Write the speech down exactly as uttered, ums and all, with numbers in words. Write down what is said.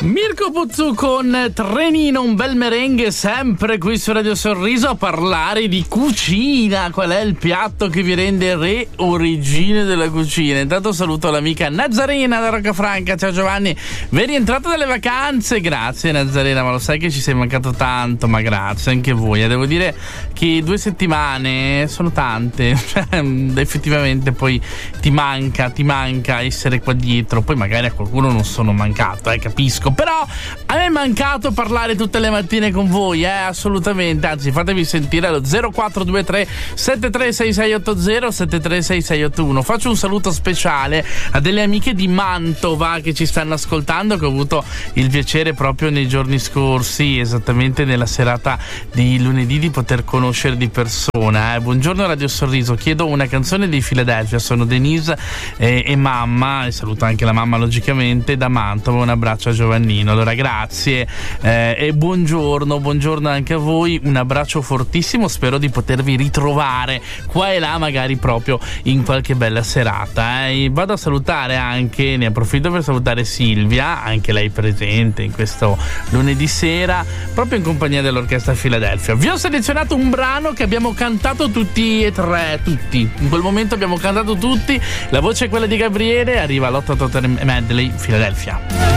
Mirko Puzzu con Trenino, un bel merengue, sempre qui su Radio Sorriso a parlare di cucina. Qual è il piatto che vi rende re origine della cucina? Intanto saluto l'amica Nazarena da Roccafranca. Ciao Giovanni, ben rientrata dalle vacanze. Grazie Nazarena, ma lo sai che ci sei mancato tanto, ma grazie anche voi. E devo dire che due settimane sono tante, cioè, effettivamente poi ti manca, ti manca essere qua dietro. Poi magari a qualcuno non sono mancato, eh, capisco. Però a me è mancato parlare tutte le mattine con voi, eh, assolutamente. Anzi, fatevi sentire allo zero quattro due tre sette tre sei sei otto zero sette tre sei sei otto uno. Faccio un saluto speciale a delle amiche di Mantova che ci stanno ascoltando, che ho avuto il piacere proprio nei giorni scorsi, esattamente nella serata di lunedì, di poter conoscere di persona. Eh. Buongiorno Radio Sorriso, chiedo una canzone dei Philadelphia. Sono Denise eh, e mamma, e saluto anche la mamma logicamente, da Mantova. Un abbraccio a Giovanni. Allora grazie eh, e buongiorno, buongiorno anche a voi, un abbraccio fortissimo, spero di potervi ritrovare qua e là, magari proprio in qualche bella serata. Eh. Vado a salutare anche, ne approfitto per salutare Silvia, anche lei presente in questo lunedì sera, proprio in compagnia dell'Orchestra Philadelphia. Vi ho selezionato un brano che abbiamo cantato tutti e tre, tutti, in quel momento abbiamo cantato tutti, la voce è quella di Gabriele, arriva all'otto otto tre Medley Philadelphia.